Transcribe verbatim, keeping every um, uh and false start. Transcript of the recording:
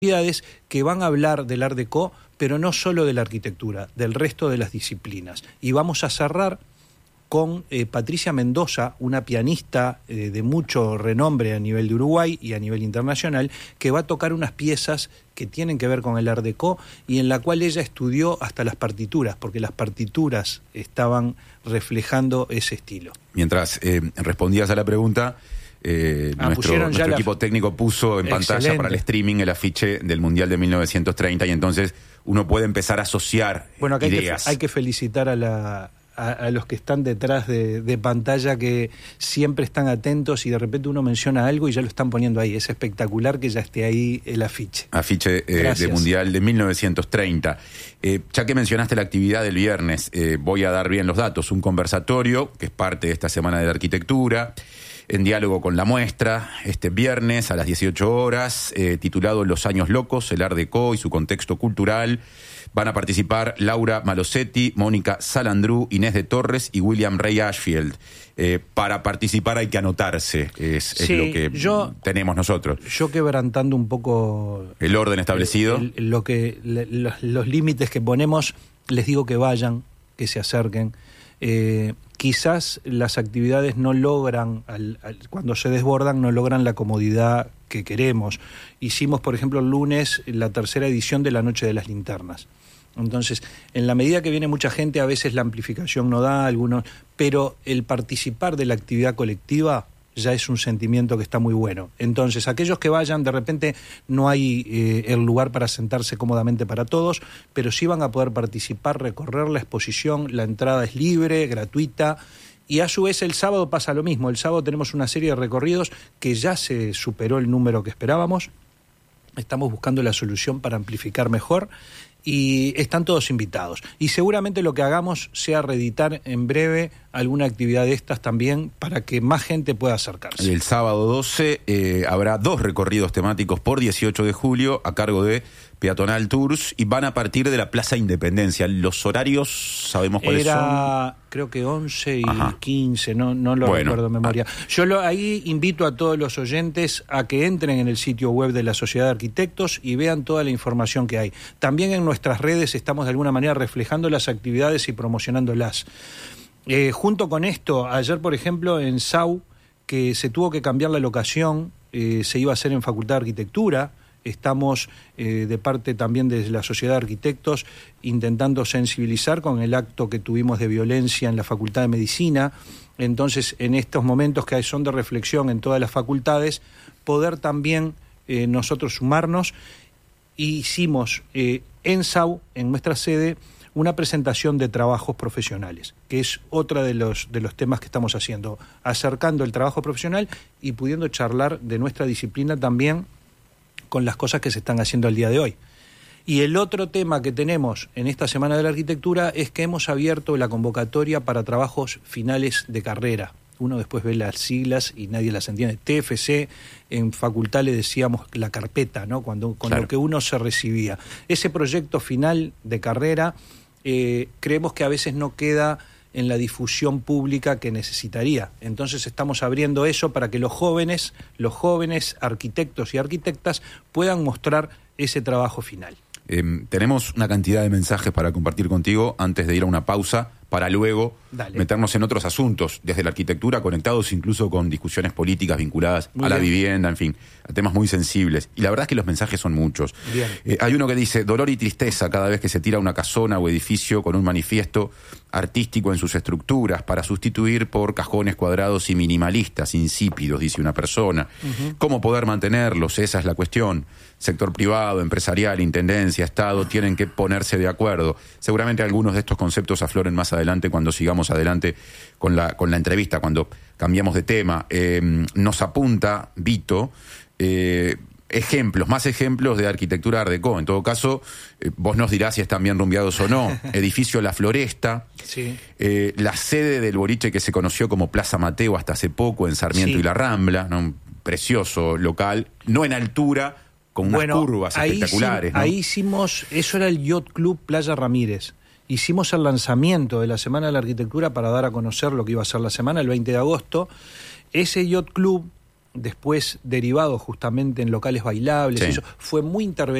actividades que van a hablar del Art Deco, pero no solo de la arquitectura, del resto de las disciplinas. Y vamos a cerrar con eh, Patricia Mendoza, una pianista eh, de mucho renombre a nivel de Uruguay y a nivel internacional, que va a tocar unas piezas que tienen que ver con el Art Deco y en la cual ella estudió hasta las partituras, porque las partituras estaban reflejando ese estilo. Mientras eh, respondías a la pregunta, eh, ah, nuestro, nuestro la... equipo técnico puso en Excelente. pantalla para el streaming el afiche del Mundial de mil novecientos treinta y entonces uno puede empezar a asociar bueno, acá ideas. Hay que, hay que felicitar a la... A, a los que están detrás de, de pantalla, que siempre están atentos y de repente uno menciona algo y ya lo están poniendo ahí. Es espectacular que ya esté ahí el afiche. Afiche eh, de Mundial de mil novecientos treinta. Eh, ya que mencionaste la actividad del viernes, eh, voy a dar bien los datos. Un conversatorio, que es parte de esta Semana de la Arquitectura, en diálogo con la muestra, este viernes a las dieciocho horas, eh, titulado Los años locos, el Art Deco y su contexto cultural. Van a participar Laura Malosetti, Mónica Salandrú, Inés de Torres y William Ray Ashfield. Eh, para participar hay que anotarse, es, sí, es lo que yo, tenemos nosotros. Yo quebrantando un poco... El orden establecido. El, el, lo que, los, los límites que ponemos, les digo que vayan, que se acerquen. Eh, quizás las actividades no logran, al, al, cuando se desbordan, no logran la comodidad que queremos. Hicimos, por ejemplo, el lunes la tercera edición de la Noche de las Linternas. Entonces, en la medida que viene mucha gente, a veces la amplificación no da, algunos, pero el participar de la actividad colectiva ya es un sentimiento que está muy bueno. Entonces, aquellos que vayan, de repente no hay eh, el lugar para sentarse cómodamente para todos, pero sí van a poder participar, recorrer la exposición, la entrada es libre, gratuita, y a su vez el sábado pasa lo mismo. El sábado tenemos una serie de recorridos que ya se superó el número que esperábamos, estamos buscando la solución para amplificar mejor, y están todos invitados. Y seguramente lo que hagamos sea reeditar en breve alguna actividad de estas también para que más gente pueda acercarse. El sábado doce eh, habrá dos recorridos temáticos por dieciocho de julio a cargo de Peatonal Tours y van a partir de la Plaza Independencia. Los horarios, ¿sabemos cuáles Era, son? Era, creo que once y Ajá. quince, no, no lo bueno, recuerdo de memoria. Ah. Yo lo, ahí invito a todos los oyentes a que entren en el sitio web de la Sociedad de Arquitectos y vean toda la información que hay. También en nuestras redes estamos de alguna manera reflejando las actividades y promocionándolas. Eh, junto con esto, ayer, por ejemplo, en S A U, que se tuvo que cambiar la locación, eh, se iba a hacer en Facultad de Arquitectura. Estamos eh, de parte también de la Sociedad de Arquitectos intentando sensibilizar con el acto que tuvimos de violencia en la Facultad de Medicina. Entonces, en estos momentos que son de reflexión en todas las facultades, poder también eh, nosotros sumarnos. Y hicimos eh, en S A U, en nuestra sede, una presentación de trabajos profesionales, que es otra de los, de los temas que estamos haciendo, acercando el trabajo profesional y pudiendo charlar de nuestra disciplina también con las cosas que se están haciendo al día de hoy. Y el otro tema que tenemos en esta Semana de la Arquitectura es que hemos abierto la convocatoria para trabajos finales de carrera. Uno después ve las siglas y nadie las entiende. T F C, en facultad le decíamos la carpeta, ¿no? Cuando, con claro. lo que uno se recibía. Ese proyecto final de carrera, eh, creemos que a veces no queda en la difusión pública que necesitaría. Entonces estamos abriendo eso para que los jóvenes, los jóvenes arquitectos y arquitectas puedan mostrar ese trabajo final. Eh, tenemos una cantidad de mensajes para compartir contigo antes de ir a una pausa, para luego Dale. meternos en otros asuntos, desde la arquitectura, conectados incluso con discusiones políticas vinculadas muy a bien. la vivienda, en fin, a temas muy sensibles. Y la verdad es que los mensajes son muchos. Eh, hay uno que dice, dolor y tristeza cada vez que se tira una casona o edificio con un manifiesto artístico en sus estructuras para sustituir por cajones cuadrados y minimalistas, insípidos, dice una persona. Uh-huh. ¿Cómo poder mantenerlos? Esa es la cuestión. Sector privado, empresarial, intendencia, Estado, tienen que ponerse de acuerdo. Seguramente algunos de estos conceptos afloren más adelante cuando sigamos adelante con la, con la entrevista, cuando cambiamos de tema. Eh, nos apunta Vito eh, ejemplos, más ejemplos de arquitectura Art Deco. En todo caso, eh, vos nos dirás si están bien rumbeados o no. Edificio La Floresta, sí. eh, la sede del boliche que se conoció como Plaza Mateo hasta hace poco en Sarmiento sí. y La Rambla, ¿no? Un precioso local, no en altura, con unas bueno, curvas ahí espectaculares. Sí, ¿no? Ahí hicimos, eso era el Yacht Club Playa Ramírez. Hicimos el lanzamiento de la Semana de la Arquitectura para dar a conocer lo que iba a ser la semana, el veinte de agosto. Ese Yacht Club después derivado justamente en locales bailables, Sí. eso fue muy intervenido.